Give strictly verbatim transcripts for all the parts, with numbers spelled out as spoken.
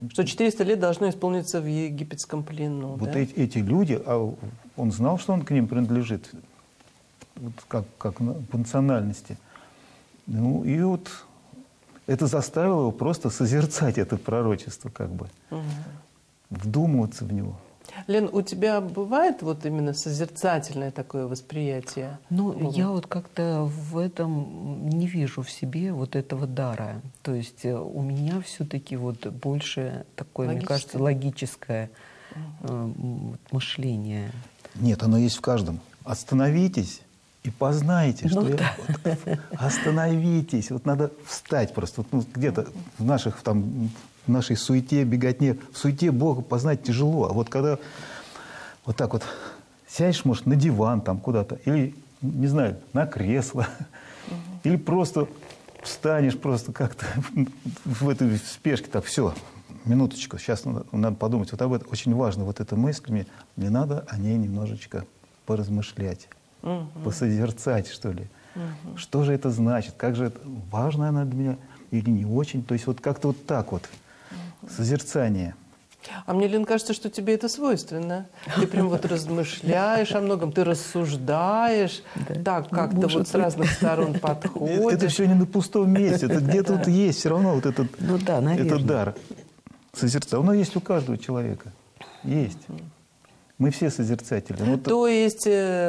Что четыреста лет должно исполниться в египетском плену. Вот да? эти, эти люди, а он знал, что он к ним принадлежит, вот как, как по национальности. Ну и вот это заставило его просто созерцать это пророчество, как бы, Угу. вдумываться в него. Лен, у тебя бывает вот именно созерцательное такое восприятие? Ну, Бога? я вот как-то в этом не вижу в себе вот этого дара. То есть э, у меня все-таки вот больше такое, мне Логическое? кажется, логическое э, м, мышление. Нет, оно есть в каждом. Остановитесь и познайте, что Ну я... да. Вот, остановитесь. Вот надо встать просто. Вот, ну, где-то в наших там... в нашей суете, беготне. В суете Бога познать тяжело. А вот когда вот так вот сядешь, может, на диван там куда-то, или, не знаю, на кресло, угу. или просто встанешь просто как-то в этой спешке, так, все, минуточку, сейчас надо, надо подумать. Вот об этом очень важно, вот эта мысль, мне, мне надо о ней немножечко поразмышлять, угу. посозерцать, что ли. Угу. Что же это значит? Как же это, важно она для меня или не очень? То есть вот как-то вот так вот. Созерцание. А мне, Лен, кажется, что тебе это свойственно. Ты прям вот размышляешь о многом, ты рассуждаешь, так как-то вот с разных сторон подходишь. Это все не на пустом месте, это где-то вот есть все равно вот этот, ну, да, этот дар. Созерцание. Оно есть у каждого человека. Есть. Мы все созерцатели. Вот... То есть,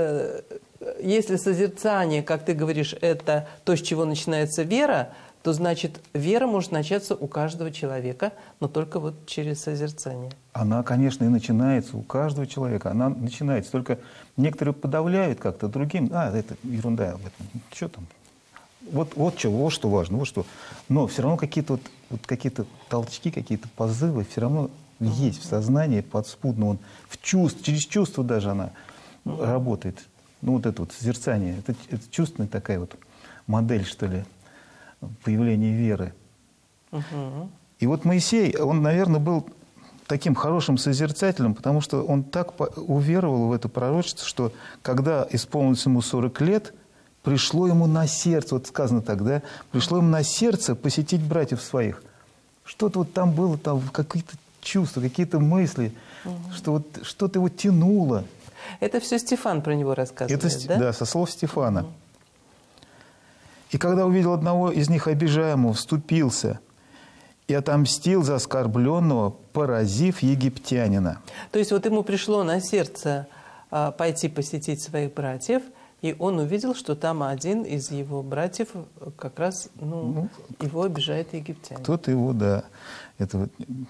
если созерцание, как ты говоришь, это то, с чего начинается вера, то значит, вера может начаться у каждого человека, но только вот через созерцание. Она, конечно, и начинается у каждого человека. Она начинается. Только некоторые подавляют как-то, другим. А, это ерунда. Что там? Вот, вот, что, вот что важно. Вот что. Но все равно какие-то вот, вот какие-то толчки, какие-то позывы все равно uh-huh. есть в сознании подспудно. Он в чувств, через чувство даже она uh-huh. работает. Ну, вот это вот созерцание. Это, это чувственная такая вот модель, что ли, появления веры. Угу. И вот Моисей, он, наверное, был таким хорошим созерцателем, потому что он так уверовал в это пророчество, что когда исполнилось ему сорок лет, пришло ему на сердце, вот сказано так, да, пришло ему на сердце посетить братьев своих. Что-то вот там было, там какие-то чувства, какие-то мысли, угу. что вот что-то его тянуло. Это все Стефан про него рассказывает, это, да? Да, со слов Стефана. Угу. И когда увидел одного из них обижаемого, вступился и отомстил за оскорбленного, поразив египтянина. То есть вот ему пришло на сердце а, пойти посетить своих братьев, и он увидел, что там один из его братьев как раз ну, ну, его обижает египтянин. Кто-то его, да, этого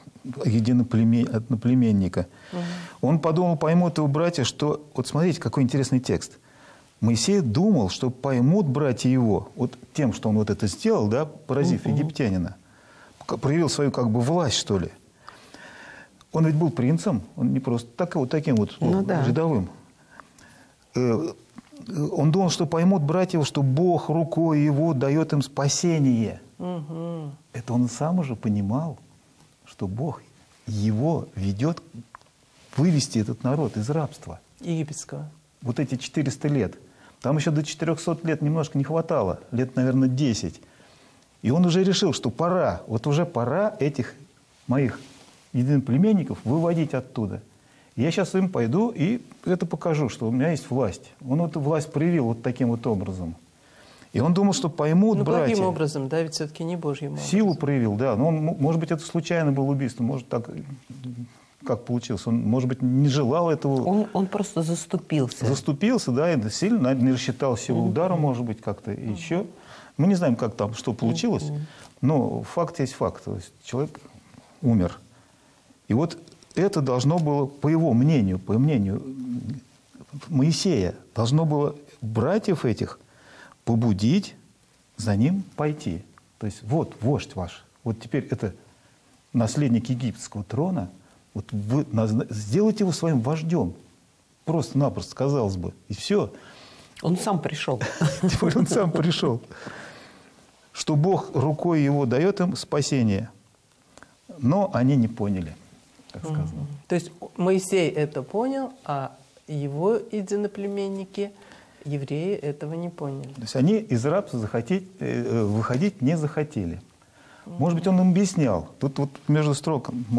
единоплеменника. Угу. Он подумал, поймут его братья, что... Вот смотрите, какой интересный текст. Моисей думал, что поймут братья его вот тем, что он вот это сделал, да, поразив uh-huh. египтянина, проявил свою как бы власть, что ли. Он ведь был принцем, он не просто так, вот таким вот ну, да. рядовым. Он думал, что поймут братья его, что Бог рукой его дает им спасение. Uh-huh. Это он сам уже понимал, что Бог его ведет вывести этот народ из рабства. Египетского. Вот эти четыреста лет. Там еще до четырехсот лет немножко не хватало, лет, наверное, десять. И он уже решил, что пора, вот уже пора этих моих единоплеменников выводить оттуда. И я сейчас им пойду и это покажу, что у меня есть власть. Он эту власть проявил вот таким вот образом. И он думал, что поймут ну, братья. каким образом, да, ведь все-таки не Божьим образом. Силу проявил, да. Но он, может быть, это случайно было убийство, может, так... Как получилось? Он, может быть, не желал этого. Он, он просто заступился. Заступился, да, и сильно не рассчитал силу удара, может быть, как-то mm-hmm. еще. Мы не знаем, как там, что получилось, mm-hmm. но факт есть факт. То есть человек умер. И вот это должно было, по его мнению, по мнению Моисея, должно было братьев этих побудить за ним пойти. То есть вот вождь ваш, вот теперь это наследник египетского трона, вот вы сделайте его своим вождем. Просто-напросто, казалось бы. И все. Он сам пришел. Теперь он сам пришел. Что Бог рукой его дает им спасение. Но они не поняли, как сказано. То есть Моисей это понял, а его единоплеменники, евреи, этого не поняли. То есть они из рабства захотеть, выходить не захотели. Может быть, он им объяснял. Тут вот между строк